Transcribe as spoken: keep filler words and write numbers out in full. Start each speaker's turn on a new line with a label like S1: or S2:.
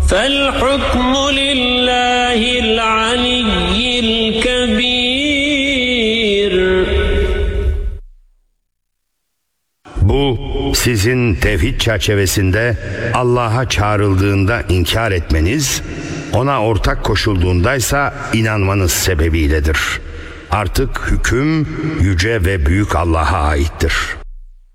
S1: فَالْحُكْمُ لِلّٰهِ الْعَلِيِّ الْكَبِيرِ.
S2: Bu sizin tevhid çerçevesinde Allah'a çağrıldığında inkar etmeniz, ona ortak koşulduğundaysa inanmanız sebebiyledir. Artık hüküm yüce ve büyük Allah'a aittir.